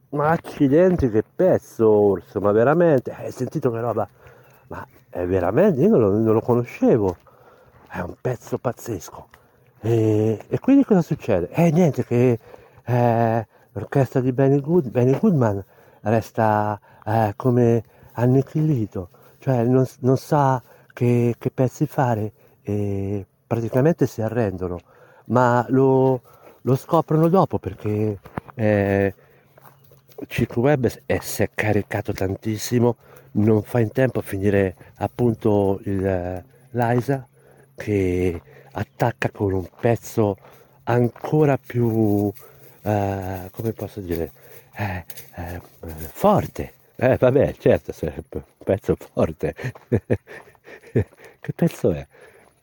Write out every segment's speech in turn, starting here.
Ma accidenti, che pezzo, Orso, ma veramente? Hai sentito che roba? Ma è veramente? Io non lo conoscevo. È un pezzo pazzesco. E quindi cosa succede? Niente, che l'orchestra di Benny Goodman resta come annichilito, cioè non sa che pezzi fare e praticamente si arrendono, ma lo scoprono dopo perché eh, Chick Webb si è caricato tantissimo, non fa in tempo a finire appunto l'Isa che attacca con un pezzo ancora più, come posso dire, forte. Vabbè, certo, se è un pezzo forte. Che pezzo è?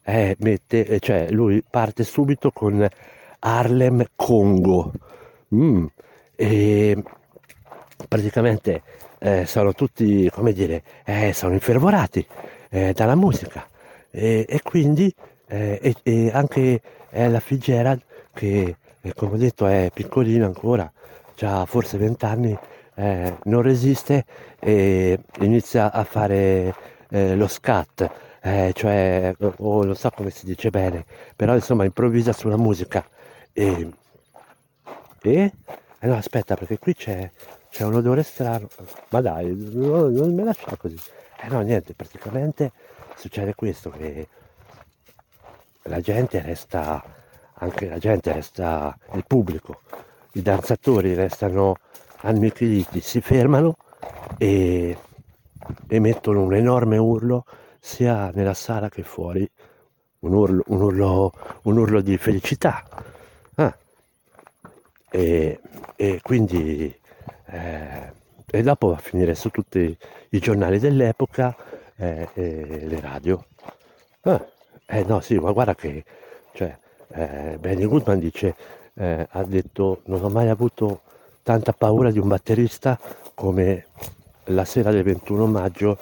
Cioè, lui parte subito con Harlem Congo. Mm. E praticamente sono tutti, come dire, sono infervorati dalla musica e quindi e anche la Fitzgerald che come ho detto è piccolina ancora, ha forse 20 anni, non resiste e inizia a fare lo scat, cioè, o non so come si dice bene, però insomma improvvisa sulla musica e, e? No, aspetta, perché qui c'è un odore strano. Ma dai, non me lascia così. No, niente, praticamente succede questo, che la gente resta, anche la gente resta, il pubblico, i danzatori restano annichiliti, si fermano e emettono un enorme urlo sia nella sala che fuori, un urlo di felicità. Ah, e, e quindi e dopo va a finire su tutti i giornali dell'epoca e le radio. Ah, no, sì, ma guarda che cioè, Benny Goodman dice, ha detto, non ho mai avuto tanta paura di un batterista come la sera del 21 maggio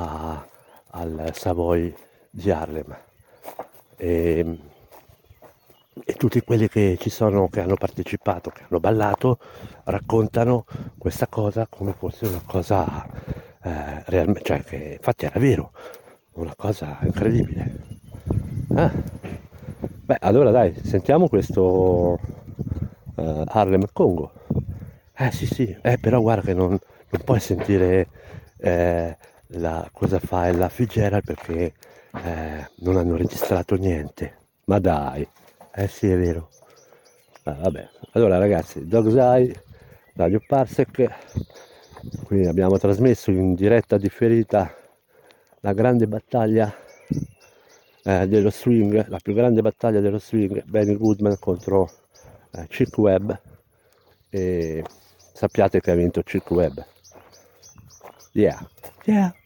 al Savoy di Harlem. E, e tutti quelli che ci sono, che hanno partecipato, che hanno ballato, raccontano questa cosa come fosse una cosa realmente, cioè che infatti era vero, una cosa incredibile. Ah, beh, allora dai, sentiamo questo Harlem Congo. Sì, sì, però guarda che non puoi sentire cosa fa la Fitzgerald perché non hanno registrato niente. Ma dai, sì, è vero. Vabbè, allora ragazzi, Dog's Eye, Radio Parsec, qui abbiamo trasmesso in diretta differita la grande battaglia dello swing, la più grande battaglia dello swing, Benny Goodman contro Chick Webb e sappiate che ha vinto Chick Webb. Yeah, yeah.